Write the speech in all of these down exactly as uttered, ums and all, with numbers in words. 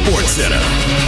Sports Center.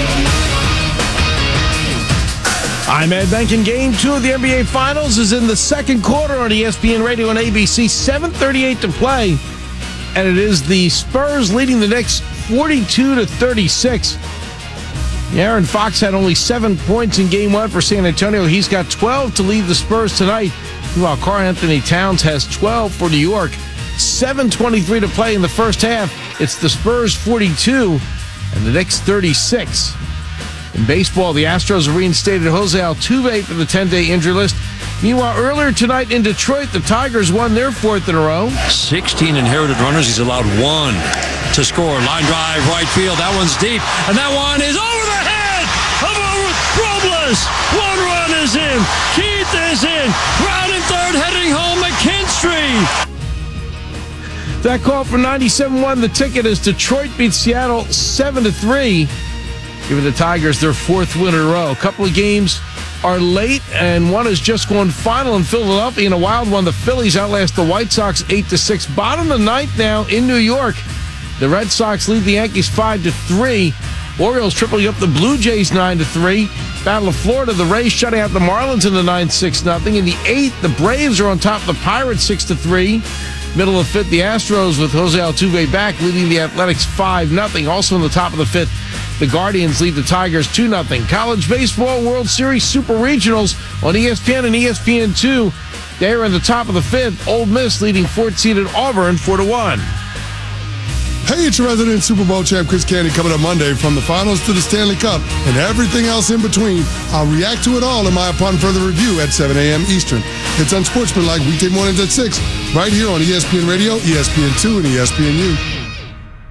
I'm Ed Benkin. Game two of the N B A Finals is in the second quarter on E S P N Radio and A B C. seven thirty-eight to play. And it is the Spurs leading the Knicks forty-two to thirty-six. Aaron Fox had only seven points in game one for San Antonio. He's got twelve to lead the Spurs tonight. Meanwhile, Karl-Anthony Towns has twelve for New York. seven twenty-three to play in the first half. It's the Spurs forty-two and the Knicks thirty-six. In baseball, the Astros reinstated Jose Altuve for the ten-day injury list. Meanwhile, earlier tonight in Detroit, the Tigers won their fourth in a row. sixteen inherited runners. He's allowed one to score. Line drive, right field. That one's deep. And that one is over the head of Robles. One run is in. Keith is in. Round and third, heading home, McKinstry. That call for ninety-seven one. The ticket is Detroit beats Seattle seven to three. Giving the Tigers their fourth win in a row. A couple of games are late, and one has just gone final in Philadelphia. In a wild one, the Phillies outlast the White Sox eight to six. Bottom of the ninth now in New York. The Red Sox lead the Yankees five to three. Orioles tripling up the Blue Jays nine to three. Battle of Florida, the Rays shutting out the Marlins in the ninth six nothing. In the eighth, the Braves are on top of the Pirates six to three. Middle of the fifth, the Astros with Jose Altuve back leading the Athletics five nothing. Also in the top of the fifth, the Guardians lead the Tigers two nothing. College Baseball World Series Super Regionals on E S P N and E S P N two. They are in the top of the fifth. Ole Miss leading fourth-seeded Auburn four to one. Hey, it's your resident Super Bowl champ Chris Candy coming up Monday. From the finals to the Stanley Cup and everything else in between, I'll react to it all in my Upon Further Review at seven a.m. Eastern. It's Unsportsmanlike weekday mornings at six, right here on E S P N Radio, E S P N two, and E S P N U.